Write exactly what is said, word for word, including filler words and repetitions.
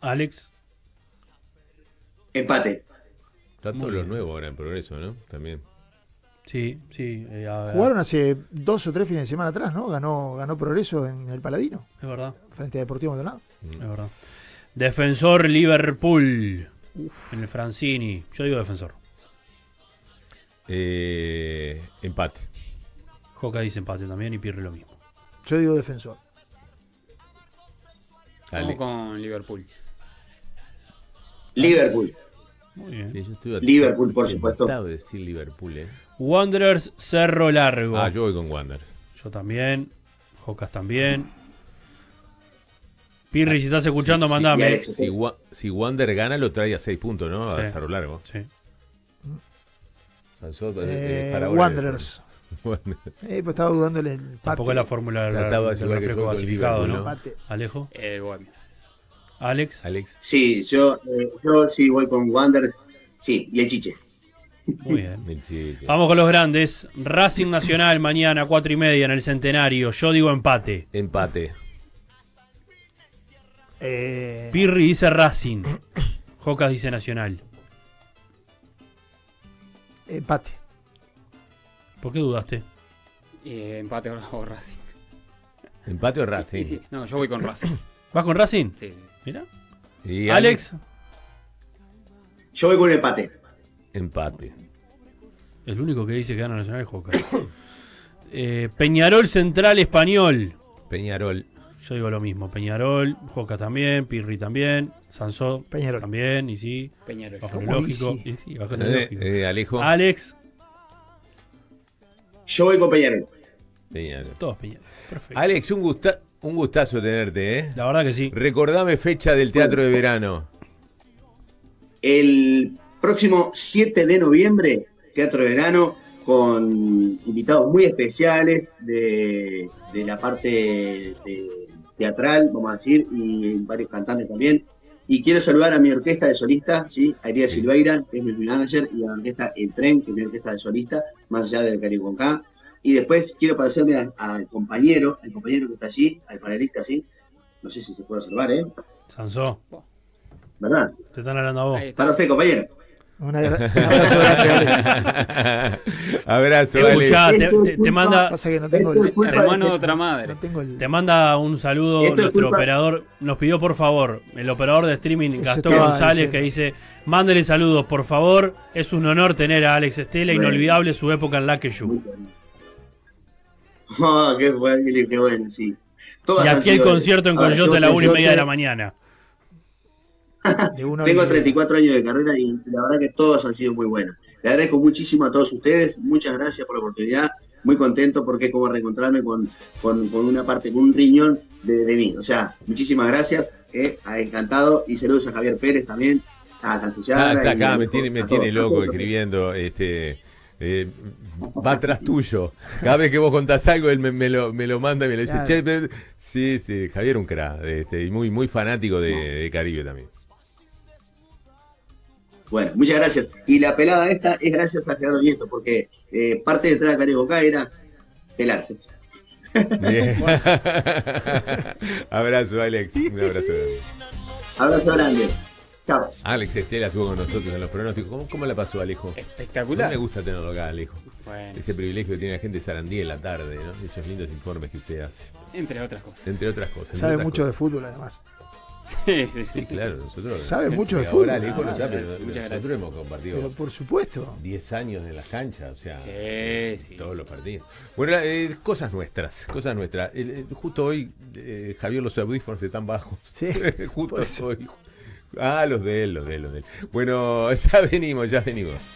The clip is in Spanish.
Alex. Empate. Está todo lo nuevo ahora en Progreso, ¿no? También. Sí, sí. Eh, a, Jugaron hace dos o tres fines de semana atrás, ¿no? Ganó, ganó Progreso en el Paladino. Es verdad. Frente a Deportivo Maldonado. Mm. Es verdad. Defensor Liverpool. Uf. En el Francini. Yo digo defensor. Eh, empate. Joca dice empate también y Pirri lo mismo. Yo digo defensor. Vamos con Liverpool. Liverpool. Muy bien. Sí, yo estuve Liverpool, por supuesto. De decir Liverpool, ¿eh? Wanderers Cerro Largo. Ah, yo voy con Wanderers. Yo también. Jocas también. Pirri, si estás escuchando, sí, mandame. Sí, si, si Wander gana, lo trae a seis puntos, ¿no? A sí. Cerro Largo. Sí. Eh, eh, Wanderers. Eh, pues estaba dudando el empate. Tampoco es la fórmula del, del refresco gasificado, ¿no? ¿no? Alejo. Eh, bueno. Alex. Alex. Sí, yo, eh, yo sí voy con Wander. Sí, y el Chiche. Muy bien. Vamos con los grandes. Racing Nacional mañana, cuatro y media en el Centenario. Yo digo empate. Empate. Eh... Pirri dice Racing. Jocas dice Nacional. Empate. ¿Por qué dudaste? Eh, empate o Racing. ¿Empate o Racing? Sí, sí. No, yo voy con Racing. ¿Vas con Racing? Sí, sí. Mira. ¿Y Alex? Yo voy con empate. Empate. El único que dice que gana Nacional es Jocas. eh, Peñarol Central Español. Peñarol. Yo digo lo mismo. Peñarol, Jocas también, Pirri también, Sansó Peñarol también, y sí. Peñarol. Bajo lo lógico. Sí. Y sí, bajo lo Eh, lógico. eh, Alejo. Alex. Yo voy con Peñarol. Peñarol. Todos Peñarol. Perfecto. Alex, un, gusta un gustazo tenerte, ¿eh? La verdad que sí. Recordame fecha del Teatro de Verano. El próximo siete de noviembre, Teatro de Verano, con invitados muy especiales de, de la parte de teatral, vamos a decir, y varios cantantes también. Y quiero saludar a mi orquesta de solista, ¿sí? A Iria Silveira, que es mi manager, y a la orquesta El Tren, que es mi orquesta de solista, más allá del Caribe con K. Y después quiero parecerme al compañero, al compañero que está allí, al panelista, ¿sí? No sé si se puede observar, ¿eh? Sansó. ¿Verdad? Te están hablando a vos. Para usted, compañero. Un abrazo grande. Abrazo, Escuchá, Alex. te, te, te manda, Pasa que no tengo el, Hermano de otra madre. no tengo el- te manda un saludo Esto es nuestro culpa- operador. Nos pidió por favor, el operador de streaming Eso Gastón estaba González, diciendo. que dice: mándele saludos, por favor. Es un honor tener a Alex Estela, Bueno. inolvidable su época en Lakeju. Oh, qué bueno, qué bueno, sí. Todas Y han aquí el sido- concierto en Ahora, Coyote yo a la una y Coyote- media de la mañana. de uno Tengo y- treinta y cuatro años de carrera y la verdad que todas han sido muy buenas. Le agradezco muchísimo a todos ustedes, muchas gracias por la oportunidad, muy contento porque es como reencontrarme con, con, con una parte, con un riñón de, de mí. O sea, muchísimas gracias, eh, encantado, y saludos a Javier Pérez también, a Cancellana. Ah, está y acá, a- me tiene, me a tiene todos, loco a todos. escribiendo. Este, eh, va atrás tuyo. Cada vez que vos contás algo, él me, me lo, me lo manda y me lo dice. Claro. Che, pe- sí, sí, Javier un crack, este, y muy, muy fanático de, de Caribe también. Bueno, muchas gracias. Y la pelada esta es gracias a Gerardo Nieto, porque eh, parte de Traga Carioca era pelarse. Bien. Abrazo, Alex. Un abrazo grande. Abrazo grande. Chao. Alex Estela estuvo con nosotros en los pronósticos. ¿Cómo, cómo la pasó, Alejo? No Espectacular. me gusta tenerlo acá, Alejo. Bueno, Ese privilegio que tiene la gente de Sarandí en la tarde, ¿no? Esos lindos informes que usted hace. entre otras cosas. Entre otras cosas. entre Sabe otras mucho cosas. de fútbol, además. Sí, sí, sí. Sí, claro, nosotros. Sabe mucho de ahora fútbol. Alejo lo Ah, sabe, gracias, pero muchas nosotros gracias. hemos compartido Pero por supuesto. diez años en las canchas, o sea, Sí, sí. todos los partidos. Bueno, eh, cosas nuestras, cosas nuestras. El- el- justo hoy, eh, Javier, los audífonos están bajos. Sí, justo por eso. hoy. Ah, los de él, los de él, los de él. Bueno, ya venimos, ya venimos.